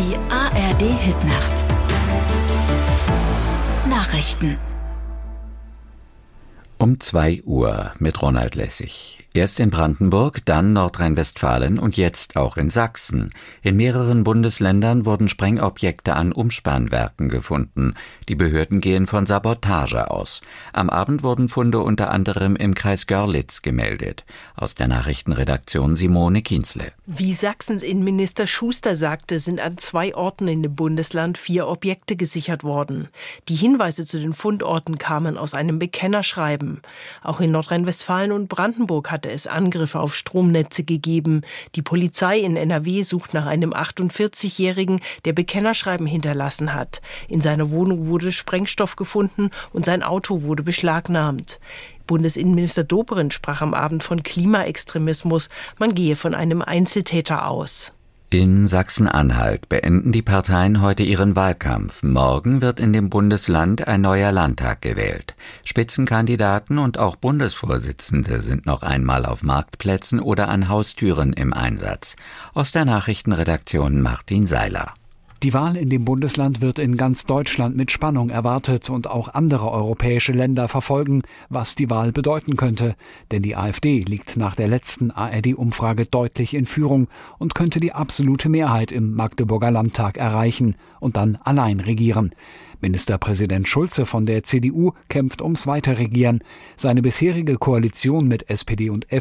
Die ARD-Hitnacht. Nachrichten. Um 2 Uhr mit Ronald Lessig. Erst in Brandenburg, dann Nordrhein-Westfalen und jetzt auch in Sachsen. In mehreren Bundesländern wurden Sprengobjekte an Umspannwerken gefunden. Die Behörden gehen von Sabotage aus. Am Abend wurden Funde unter anderem im Kreis Görlitz gemeldet. Aus der Nachrichtenredaktion Simone Kienzle. Wie Sachsens Innenminister Schuster sagte, sind an 2 Orten in dem Bundesland 4 Objekte gesichert worden. Die Hinweise zu den Fundorten kamen aus einem Bekennerschreiben. Auch in Nordrhein-Westfalen und Brandenburg hatte es Angriffe auf Stromnetze gegeben. Die Polizei in NRW sucht nach einem 48-Jährigen, der Bekennerschreiben hinterlassen hat. In seiner Wohnung wurde Sprengstoff gefunden und sein Auto wurde beschlagnahmt. Bundesinnenminister Dobrindt sprach am Abend von Klimaextremismus. Man gehe von einem Einzeltäter aus. In Sachsen-Anhalt beenden die Parteien heute ihren Wahlkampf. Morgen wird in dem Bundesland ein neuer Landtag gewählt. Spitzenkandidaten und auch Bundesvorsitzende sind noch einmal auf Marktplätzen oder an Haustüren im Einsatz. Aus der Nachrichtenredaktion Martin Seiler. Die Wahl in dem Bundesland wird in ganz Deutschland mit Spannung erwartet und auch andere europäische Länder verfolgen, was die Wahl bedeuten könnte. Denn die AfD liegt nach der letzten ARD-Umfrage deutlich in Führung und könnte die absolute Mehrheit im Magdeburger Landtag erreichen und dann allein regieren. Ministerpräsident Schulze von der CDU kämpft ums Weiterregieren. Seine bisherige Koalition mit SPD und